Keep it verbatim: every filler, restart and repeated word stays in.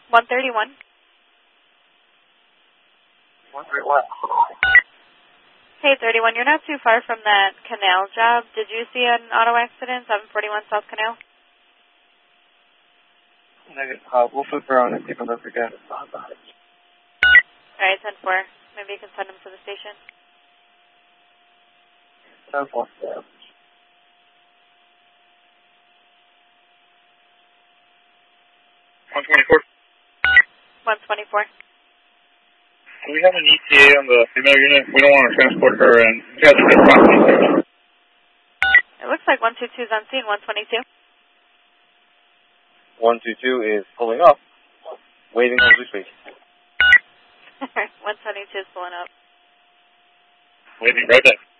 one thirty-one. one thirty-one. Hey, thirty-one, you're not too far from that canal job. Did you see an auto accident, seven forty-one South Canal? Negative. Uh, we'll flip around and take a look again. All right, ten four. Maybe you can send him to the station. ten four. one twenty-four. one twenty-four. Do we have an E T A on the female unit? We don't want to transport her and you guys are property. It looks like one two two is on scene, one twenty-two. one two two is pulling up. Waiting as we speak. one twenty-two is pulling up. Waiting right there.